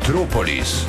Metropolis.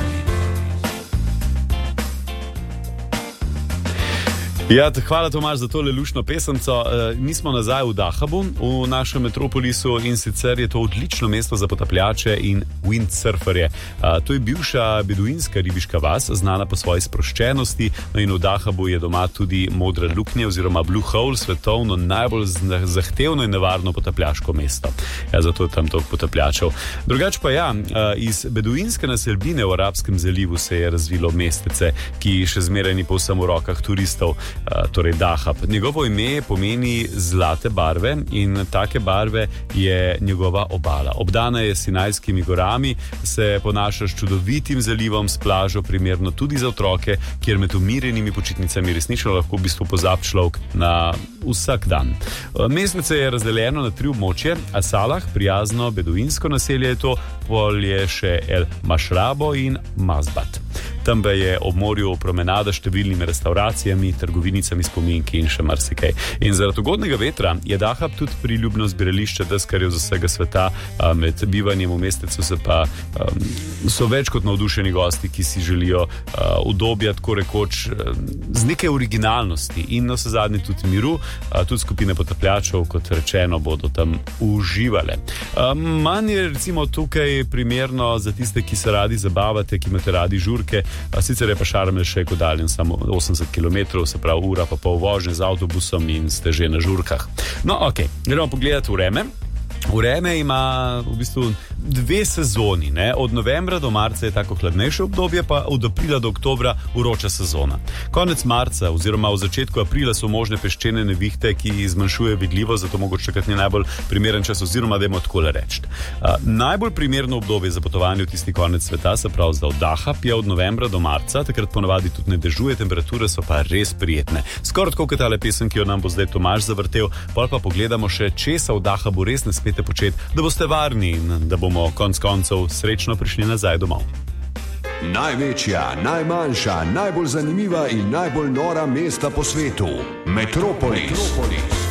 Ja, hvala Tomaž za tole luštno pesemco. Mi smo nazaj v Dahabu, v našem metropolisu, in sicer je to odlično mesto za potapljače in windsurferje. To je bivša beduinska ribiška vas, znana po svoji sproščenosti, in v Dahabu je doma tudi Modra luknja oziroma Blue Hole, svetovno najbolj zahtevno in nevarno potapljaško mesto. Ja, zato je tam toliko potapljačev. Drugač pa ja, iz beduinske naselbine v Arabskem zalivu se je razvilo mestece, ki še zmeraj ni povsem v rokah turistov. Torej Dahab. Njegovo ime pomeni zlate barve in take barve je njegova obala. Obdana je Sinajskimi gorami, se ponaša s čudovitim zalivom, s plažo, primerno tudi za otroke, kjer med umirjenimi počitnicami resnično lahko v bistvu pozab človek na vsak dan. Mestece je razdeljeno na 3 območje. Asalah, prijazno beduinsko naselje je to, polje še El Mashrabo in Mazbat. Tam je ob morju promenada s številnimi restauracijami, trgovinicami, spominki in še marsikaj. In zaradi ugodnega vetra je Dahab tudi priljubno zbirališče deskarjev z vsega sveta. Med bivanjem v mestecu so več kot navdušeni gosti, ki si želijo udobja, tako rekoč, z neke originalnosti in na vsezadnje tudi miru. Tudi skupine potapljačev, kot rečeno, bodo tam uživale. Manj je recimo tukaj primerno za tiste, ki se radi zabavate, ki imate radi žurke. Sicer je pa Šarm el Šejk oddaljen samo 80 km, se pravi ura pa pol vožnje z avtobusom in ste že na žurkah. No, ok, gremo pogledati vreme. Vreme ima v bistvu 2 sezoni, ne? Od novembra do marca je tako hladnejše obdobje, pa od aprila do oktobra vroča sezona. Konec marca oziroma v začetku aprila so možne peščene nevihte, ki zmanjšuje vidljivost, zato mogoče takrat ni najbolj primeren čas, oziroma dajmo takole reči. Najbolj primerno obdobje za potovanje v tisti konec sveta, se pravi za Dahab, je od novembra do marca, takrat ponavadi tudi ne dežuje, temperature so pa res prijetne. Skoraj tako kot tale pesem, ki jo nam bo zdaj Tomaž zavrtel, pol pa pogledamo še, česa v Dahabu res ne spete početi, da boste varni in da bomo konc koncev srečno prišli nazaj domov. Največja, najmanjša, najbolj zanimiva in najbolj nora mesta po svetu. Metropolis.